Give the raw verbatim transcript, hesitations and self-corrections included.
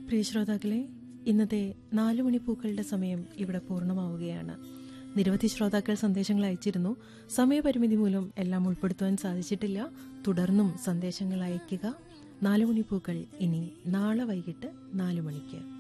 പ്രിയ ശ്രോതാക്കളെ, ഇന്നത്തെ നാലു മണിപ്പൂക്കളുടെ സമയം ഇവിടെ പൂർണ്ണമാവുകയാണ്. നിരവധി ശ്രോതാക്കൾ സന്ദേശങ്ങൾ അയച്ചിരുന്നു. സമയപരിമിതി മൂലം എല്ലാം ഉൾപ്പെടുത്തുവാൻ സാധിച്ചിട്ടില്ല. തുടർന്നും സന്ദേശങ്ങൾ അയയ്ക്കുക. നാലു മണിപ്പൂക്കൾ ഇനി നാളെ വൈകിട്ട് നാലു മണിക്ക്.